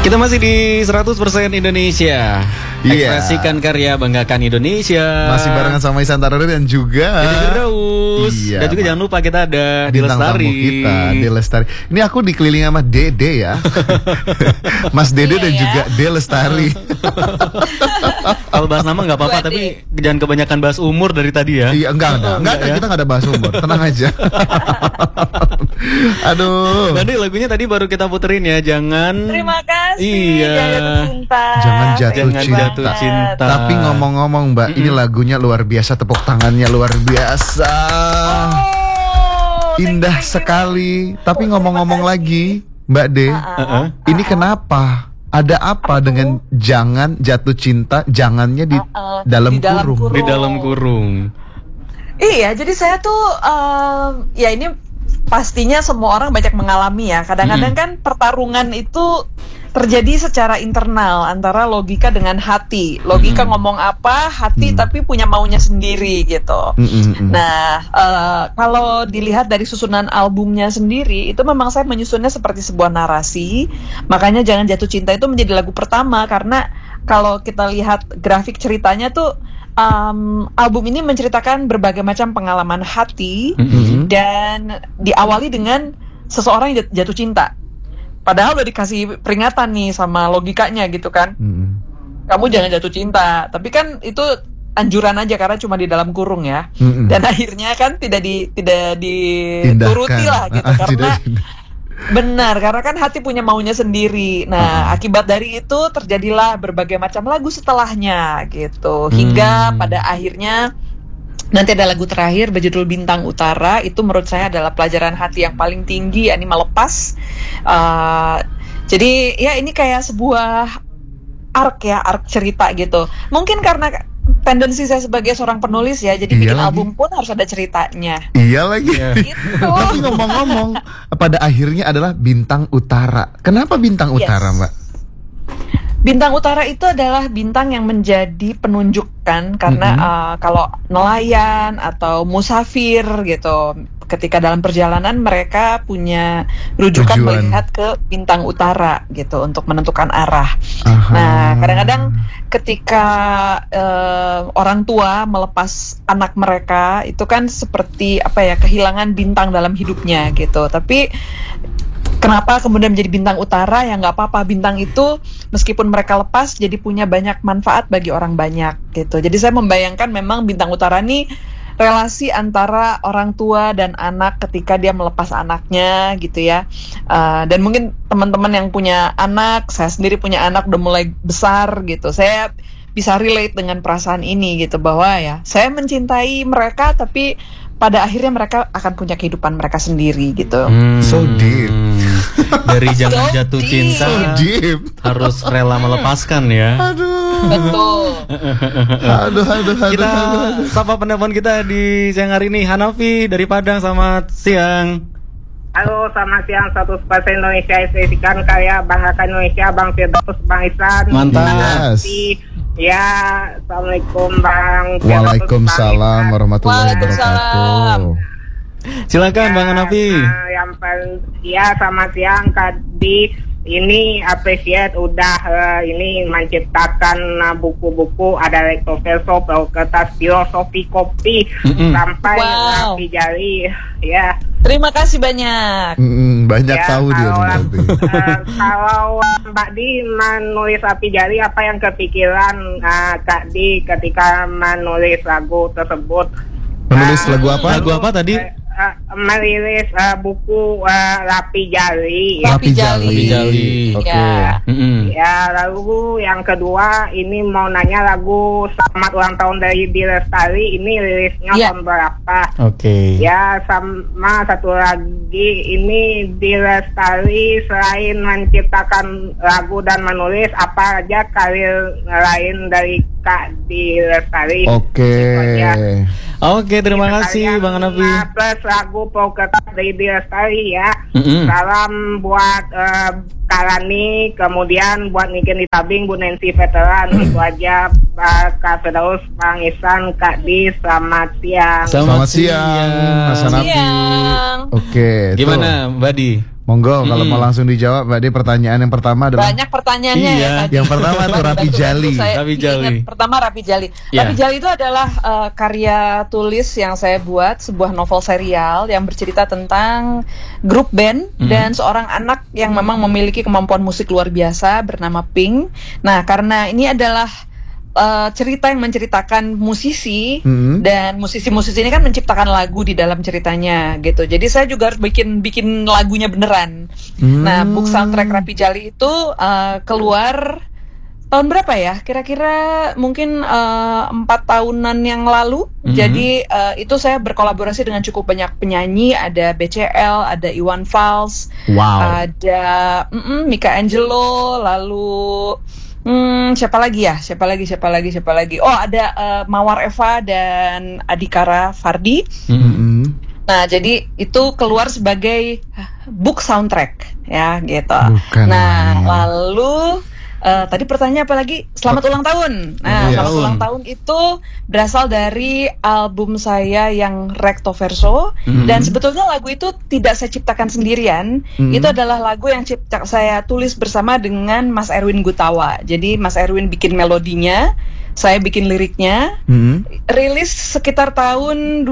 Kita masih di 100% Indonesia. Iya. Ekspresikan karya, banggakan Indonesia. Masih barengan sama Isan Tarari dan juga Dede Firdaus. Iya, Dan juga jangan lupa kita ada di bintang Lestari. tamu kita, di Lestari. Ini aku dikelilingi sama Dede ya. Mas Dede dan juga De Lestari. Kalau bahas nama nggak apa-apa, tapi jangan kebanyakan bahas umur dari tadi ya. Iya, enggak, ya? kita nggak ada bahas umur. Tenang aja. Aduh. Nanti lagunya tadi baru kita puterin ya, jangan. Terima kasih. Iya. Jangan jatuh cinta. Tapi ngomong-ngomong Mbak, ini lagunya luar biasa, tepuk tangannya luar biasa. Indah sekali. Tapi ngomong-ngomong lagi, Mbak De, ini kenapa? Ada apa dengan jangan jatuh cinta? Jangannya di dalam kurung. Di dalam kurung. Iya, jadi saya tuh ya ini pastinya semua orang banyak mengalami ya. Kadang-kadang kan pertarungan itu terjadi secara internal antara logika dengan hati. Logika ngomong apa, hati tapi punya maunya sendiri gitu. Nah, kalau dilihat dari susunan albumnya sendiri, itu memang saya menyusunnya seperti sebuah narasi. Makanya Jangan Jatuh Cinta itu menjadi lagu pertama, karena kalau kita lihat grafik ceritanya tuh album ini menceritakan berbagai macam pengalaman hati dan diawali dengan seseorang yang jatuh cinta. Padahal udah dikasih peringatan nih sama logikanya gitu kan. Kamu jangan jatuh cinta. Tapi kan itu anjuran aja karena cuma di dalam kurung ya. Dan akhirnya kan tidak dituruti lah gitu karena benar, karena kan hati punya maunya sendiri. Nah, akibat dari itu terjadilah berbagai macam lagu setelahnya gitu. Hingga pada akhirnya nanti ada lagu terakhir berjudul Bintang Utara. Itu menurut saya adalah pelajaran hati yang paling tinggi, yakni melepas. Jadi ya ini kayak sebuah arc cerita gitu. Mungkin karena tendensi saya sebagai seorang penulis ya, jadi bikin album pun harus ada ceritanya. Iya lagi. Gitu. Tapi ngomong-ngomong, pada akhirnya adalah Bintang Utara. Kenapa Bintang Utara, Mbak? Bintang Utara itu adalah bintang yang menjadi penunjukan karena kalau nelayan atau musafir gitu, ketika dalam perjalanan mereka punya rujukan melihat ke bintang utara gitu untuk menentukan arah. Nah, kadang-kadang ketika orang tua melepas anak mereka itu kan seperti kehilangan bintang dalam hidupnya gitu. Tapi kenapa kemudian menjadi bintang utara? Ya nggak apa-apa, bintang itu meskipun mereka lepas jadi punya banyak manfaat bagi orang banyak gitu. Jadi saya membayangkan memang bintang utara ini relasi antara orang tua dan anak ketika dia melepas anaknya gitu ya. Dan mungkin teman-teman yang punya anak, saya sendiri punya anak udah mulai besar gitu, saya bisa relate dengan perasaan ini gitu, bahwa ya saya mencintai mereka tapi pada akhirnya mereka akan punya kehidupan mereka sendiri gitu. So deep. Dari jangan jatuh cinta harus rela melepaskan ya. Betul. Aduh. Kita sapa penelpon kita di siang hari ini, Hanafi dari Padang. Selamat siang. Halo, selamat siang. 100% Indonesia, ekspresikan karya, banggakan Indonesia, Bang Firdaus, Bang Ihsan. Mantap. Ya, assalamualaikum Bang. Waalaikumsalam warahmatullahi wabarakatuh. Silakan Bang Hanafi. Selamat siang. Tadi ini appreciate udah ini menciptakan buku-buku, ada rektoverso, kertas filosofi kopi sampai Rapi Jali ya. Terima kasih banyak. Banyak ya, tahu dia. Kalau Mbak Di menulis Rapi Jali, apa yang kepikiran Kak Di ketika menulis lagu tersebut? Menulis lagu apa? Lagu apa tadi? Merilis buku Rapi Jali. Rapi Jali. Oke. Ya, lalu yang kedua ini mau nanya lagu Selamat Ulang Tahun dari Di Lestari ini rilisnya tahun berapa? Oke. Ya, sama satu lagi ini Di Lestari selain menciptakan lagu dan menulis, apa aja karir lain dari Kak Di Lestari? Oke, terima kasih Bang Hanafi. Plus lagu Pokekat dari Di Lestari ya. Salam buat Kalani, kemudian buat Niken di Tabing, Bu Nancy Veteran. Itu aja Kak Firdaus, Bang Ihsan, Kak Di, selamat siang. Selamat siang, Mas Hanafi. Oke. Gimana Mbak Di? Monggo kalau mau langsung dijawab, Mbak De. Pertanyaan yang pertama adalah Banyak pertanyaannya Iya. ya tadi. Yang pertama tuh Rapi Jali. Rapi Jali. Pertama Rapi Jali. Iya. Rapi Jali itu adalah karya tulis yang saya buat, sebuah novel serial yang bercerita tentang grup band dan seorang anak yang memang memiliki kemampuan musik luar biasa bernama Pink. Nah, karena ini adalah cerita yang menceritakan musisi dan musisi-musisi ini kan menciptakan lagu di dalam ceritanya gitu. Jadi saya juga harus bikin lagunya beneran. Nah, book soundtrack Rapi Jali itu keluar tahun berapa ya? Kira-kira mungkin 4 tahunan yang lalu. Jadi itu saya berkolaborasi dengan cukup banyak penyanyi. Ada BCL, ada Iwan Fals, ada Mika Angelo, lalu siapa lagi? Oh, ada Mawar Eva dan Adhikara Fardi. Nah, jadi itu keluar sebagai book soundtrack ya gitu. Nah, lalu tadi pertanyaan apa lagi? Selamat ulang tahun. Nah, selamat ulang tahun itu berasal dari album saya yang Recto Verso, dan sebetulnya lagu itu tidak saya ciptakan sendirian. Itu adalah lagu yang saya tulis bersama dengan Mas Erwin Gutawa. Jadi Mas Erwin bikin melodinya, saya bikin liriknya. Rilis sekitar tahun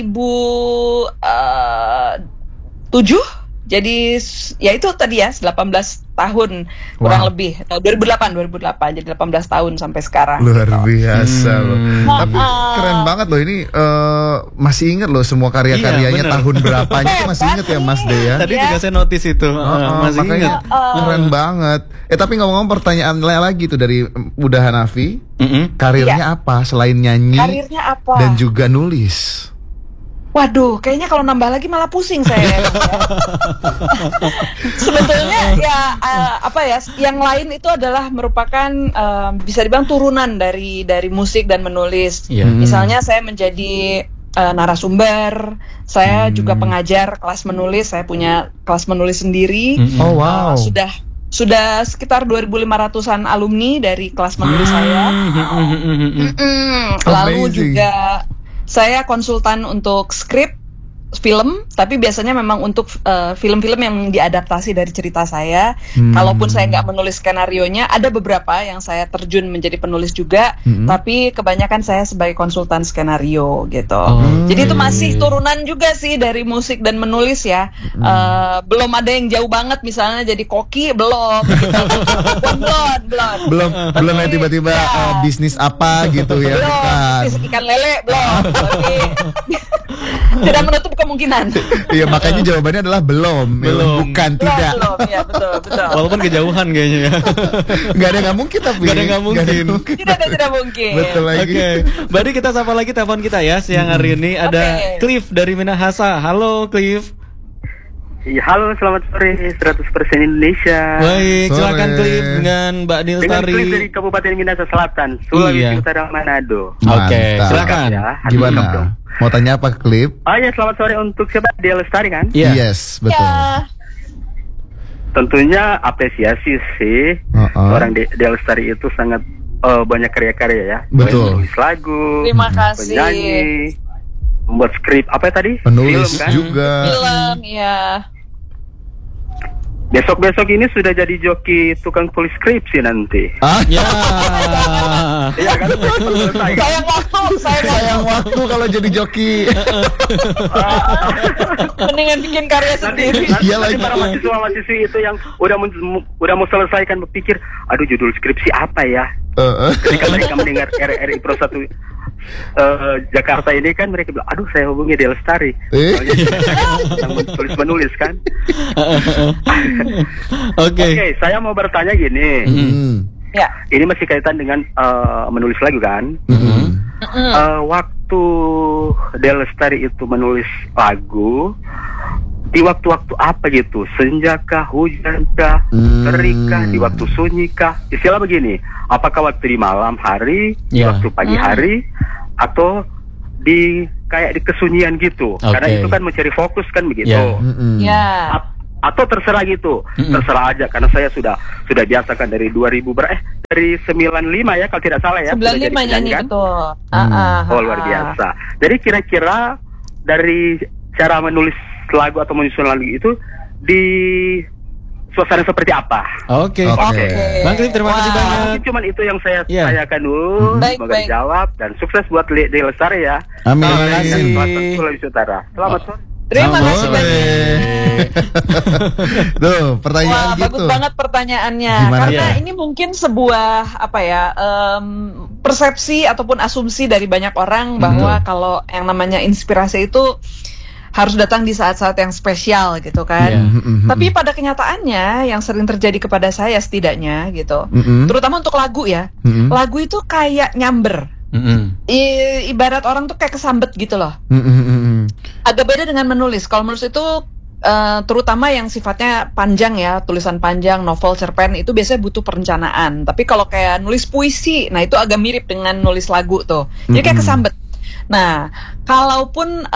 2007. Jadi ya itu tadi ya 18 tahun kurang lebih. 2008 jadi 18 tahun sampai sekarang. Luar biasa loh. Tapi keren banget loh ini, masih inget loh semua karya-karyanya tahun berapanya itu masih inget ya Mas De ya. Tadi juga saya notice itu. Masih ingat. Keren banget. Tapi ngomong-ngomong pertanyaan lagi tuh dari Bunda Hanafi, karirnya apa selain nyanyi Karirnya apa? dan juga nulis? Waduh, kayaknya kalau nambah lagi malah pusing saya. Sebetulnya ya yang lain itu adalah merupakan bisa dibilang turunan dari musik dan menulis. Misalnya saya menjadi narasumber, saya juga pengajar kelas menulis, saya punya kelas menulis sendiri. Oh wow. Sudah sekitar 2.500-an alumni dari kelas menulis saya. Lalu juga saya konsultan untuk skrip film, tapi biasanya memang untuk film-film yang diadaptasi dari cerita saya. Kalaupun saya nggak menulis skenarionya, ada beberapa yang saya terjun menjadi penulis juga, tapi kebanyakan saya sebagai konsultan skenario gitu. Jadi itu masih turunan juga sih dari musik dan menulis ya. Belum ada yang jauh banget, misalnya jadi koki, belum. Gitu. belum yang tiba-tiba bisnis apa gitu ya. Belum, bisnis ikan lele belum. Tidak menutup kemungkinan. Iya, makanya jawabannya adalah belum. Bukan tidak. Belum, ya betul. Walaupun kejauhan kayaknya ya. Gak ada nggak mungkin tapi. Tidak mungkin. Betul lagi. Oke. Berarti kita sapa lagi telepon kita ya siang hari ini. Ada Cliff dari Minahasa. Halo Cliff. Iya, halo, selamat sore 100% Indonesia. Baik, silakan Cliff dengan Mbak Nil Dengan Tari. Cliff dari Kabupaten Minahasa Selatan, Sulawesi Utara, Manado. Oke, silakan. Ya, Gimana? Mau tanya apa, Cliff? Oh ya, selamat sore untuk siapa? Dia Lestari kan? Yes, betul. Tentunya apresiasi sih. Orang Dia Lestari itu sangat banyak karya-karya ya. Betul. Menulis lagu, Terima kasih. penyanyi, membuat skrip apa tadi? Penulis Film, kan? juga. Film, ya. Besok-besok ini sudah jadi joki tukang tulis skripsi nanti. Ya. Iya kan? Sayang waktu Kalau jadi joki. mendingan bikin karya sendiri. Iya lagi. Para mahasiswa-mahasiswi itu yang udah mau selesaikan berpikir, aduh judul skripsi apa ya? Ketika mereka mendengar RRI Pro 1 Jakarta ini kan mereka bilang, aduh saya hubungi Dia Lestari. Yang menulis kan. Oke, saya mau bertanya gini. Ya. Ini masih kaitan dengan menulis lagu kan. Waktu Dia Lestari itu menulis lagu, di waktu-waktu apa gitu? Senjakah, hujankah, terikkah, di waktu sunyikah? Istilah begini, apakah waktu di malam hari, di waktu pagi hari, atau di kayak di kesunyian gitu? Karena itu kan mencari fokus kan begitu. Ya. Atau terserah gitu, terserah aja. Karena saya sudah biasa kan dari 2000 dari 95 ya kalau tidak salah ya. 95 nyanyi kan? betul. Oh luar biasa. Jadi kira-kira dari cara menulis lagu atau menyusun lagu itu di suasana seperti apa. Oke. Bang Cliff, terima kasih banyak. Mungkin cuman itu yang saya tanyakan dulu. Semoga dijawab dan sukses buat De Lestari ya. Amin. Terima kasih. Sulawesi Utara. Selamat sore. Terima kasih banyak. Tuh, pertanyaan Wah, gitu. bagus banget pertanyaannya. Gimana? Karena ini mungkin sebuah persepsi ataupun asumsi dari banyak orang bahwa kalau yang namanya inspirasi itu harus datang di saat-saat yang spesial gitu kan. Tapi pada kenyataannya yang sering terjadi kepada saya setidaknya gitu, terutama untuk lagu ya, lagu itu kayak nyamber. Ibarat orang tuh kayak kesambet gitu loh. Agak beda dengan menulis. Kalau menulis itu terutama yang sifatnya panjang ya, tulisan panjang, novel, cerpen itu biasanya butuh perencanaan. Tapi kalau kayak nulis puisi, nah itu agak mirip dengan nulis lagu tuh. Jadi kayak kesambet. Nah, kalaupun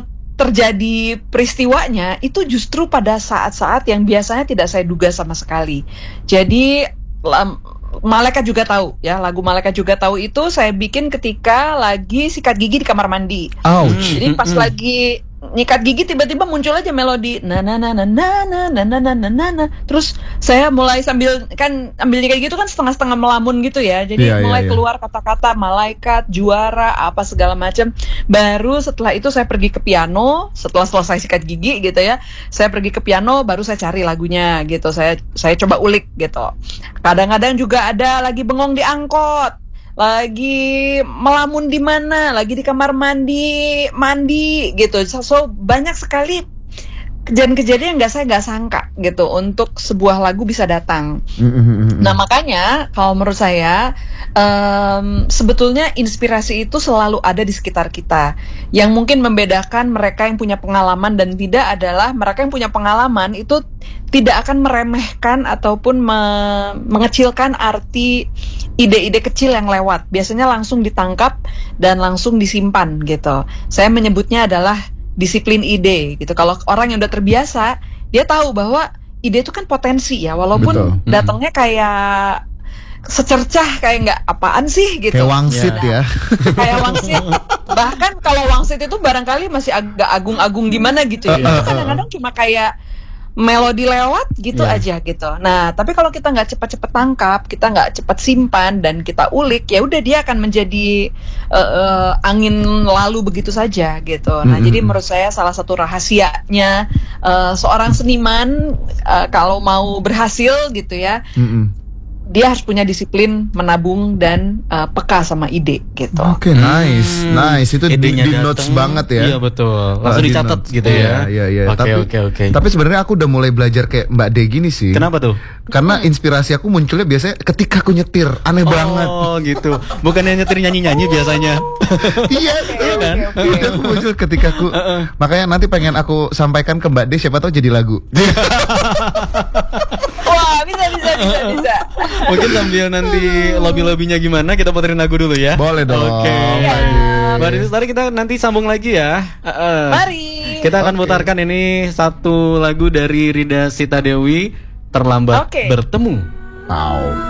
terjadi peristiwanya itu justru pada saat-saat yang biasanya tidak saya duga sama sekali. Jadi Malaikat Juga Tahu ya, lagu Malaikat Juga Tahu itu saya bikin ketika lagi sikat gigi di kamar mandi. Ouch. Jadi pas lagi nyikat gigi tiba-tiba muncul aja melodi na na na na na na na na na na na. Terus saya mulai sambil nyikat gitu kan setengah-setengah melamun gitu ya. Jadi mulai keluar kata-kata malaikat, juara, apa segala macam. Baru setelah itu saya pergi ke piano, setelah selesai sikat gigi gitu ya. Saya pergi ke piano baru saya cari lagunya gitu. Saya coba ulik gitu. Kadang-kadang juga ada lagi bengong di angkot, lagi melamun di mana, lagi di kamar mandi gitu. So banyak sekali kejadian-kejadian yang saya nggak sangka gitu untuk sebuah lagu bisa datang. Nah makanya kalau menurut saya sebetulnya inspirasi itu selalu ada di sekitar kita. Yang mungkin membedakan mereka yang punya pengalaman dan tidak adalah mereka yang punya pengalaman itu tidak akan meremehkan ataupun mengecilkan arti ide-ide kecil yang lewat. Biasanya langsung ditangkap dan langsung disimpan gitu. Saya menyebutnya adalah disiplin ide gitu. Kalau orang yang udah terbiasa, dia tahu bahwa ide itu kan potensi ya, walaupun datangnya kayak secercah, kayak nggak apaan sih gitu. Kayak wangsit ya. Kayak wangsit. Bahkan kalau wangsit itu barangkali masih agak agung-agung gimana gitu ya. Itu kadang-kadang cuma kayak melodi lewat gitu aja gitu. Nah, tapi kalau kita nggak cepat-cepat tangkap, kita nggak cepat simpan dan kita ulik, ya udah dia akan menjadi angin lalu begitu saja gitu. Nah, jadi menurut saya salah satu rahasianya seorang seniman kalau mau berhasil gitu ya, dia harus punya disiplin menabung dan peka sama ide gitu. Oke, nice. Itu di notes banget ya. Iya betul. Langsung dicatat gitu ya. Iya. Oke. Tapi sebenarnya aku udah mulai belajar kayak Mbak De gini sih. Kenapa tuh? Karena inspirasi aku munculnya biasanya ketika aku nyetir. Aneh banget. Oh gitu. Bukannya nyetir nyanyi-nyanyi biasanya. Iya kan? Itu aku muncul ketika aku. Makanya nanti pengen aku sampaikan ke Mbak De, siapa tahu jadi lagu. Wah, bisa. Mungkin sambil nanti lobby-lobbynya gimana, kita puterin lagu dulu ya. Boleh dong. Oke. Mbak Lestari, kita nanti sambung lagi ya. Mari. Kita akan putarkan ini satu lagu dari Rida Sita Dewi, Terlambat Bertemu. Wow.